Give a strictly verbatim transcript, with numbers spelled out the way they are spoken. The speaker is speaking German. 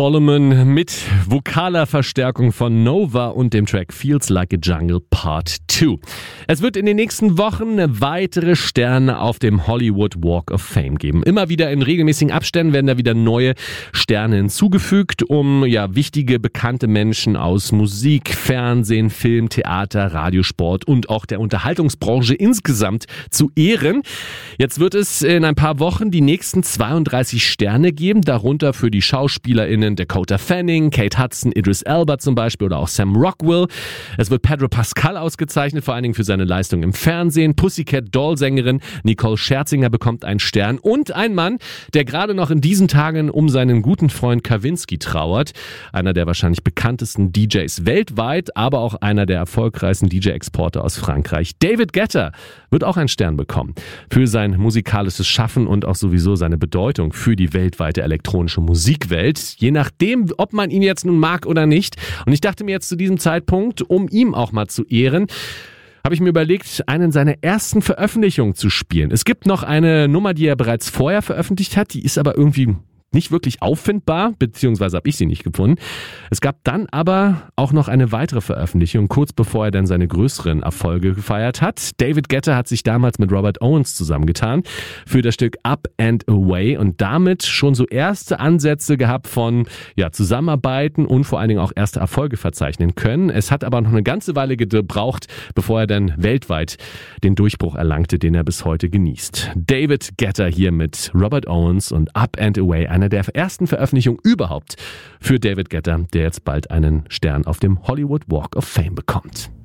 Solomon mit vokaler Verstärkung von Nova und dem Track Feels Like a Jungle Part zwei. Es wird in den nächsten Wochen weitere Sterne auf dem Hollywood Walk of Fame geben. Immer wieder in regelmäßigen Abständen werden da wieder neue Sterne hinzugefügt, um ja wichtige, bekannte Menschen aus Musik, Fernsehen, Film, Theater, Radiosport und auch der Unterhaltungsbranche insgesamt zu ehren. Jetzt wird es in ein paar Wochen die nächsten zweiunddreißig Sterne geben, darunter für die SchauspielerInnen Dakota Fanning, Kate Hudson, Idris Elba zum Beispiel oder auch Sam Rockwell. Es wird Pedro Pascal ausgezeichnet, vor allen Dingen für seine Leistung im Fernsehen. Pussycat Doll-Sängerin Nicole Scherzinger bekommt einen Stern und ein Mann, der gerade noch in diesen Tagen um seinen guten Freund Kavinsky trauert. Einer der wahrscheinlich bekanntesten D Js weltweit, aber auch einer der erfolgreichsten D J-Exporter aus Frankreich. David Guetta wird auch einen Stern bekommen für sein musikalisches Schaffen und auch sowieso seine Bedeutung für die weltweite elektronische Musikwelt. Je nachdem, ob man ihn jetzt nun mag oder nicht. Und ich dachte mir jetzt zu diesem Zeitpunkt, um ihm auch mal zu ehren, habe ich mir überlegt, einen seiner ersten Veröffentlichungen zu spielen. Es gibt noch eine Nummer, die er bereits vorher veröffentlicht hat, die ist aber irgendwie nicht wirklich auffindbar, beziehungsweise habe ich sie nicht gefunden. Es gab dann aber auch noch eine weitere Veröffentlichung, kurz bevor er dann seine größeren Erfolge gefeiert hat. David Guetta hat sich damals mit Robert Owens zusammengetan für das Stück Up and Away und damit schon so erste Ansätze gehabt von ja, Zusammenarbeiten und vor allen Dingen auch erste Erfolge verzeichnen können. Es hat aber noch eine ganze Weile gebraucht, bevor er dann weltweit den Durchbruch erlangte, den er bis heute genießt. David Guetta hier mit Robert Owens und Up and Away, eine der ersten Veröffentlichungen überhaupt für David Guetta, der jetzt bald einen Stern auf dem Hollywood Walk of Fame bekommt.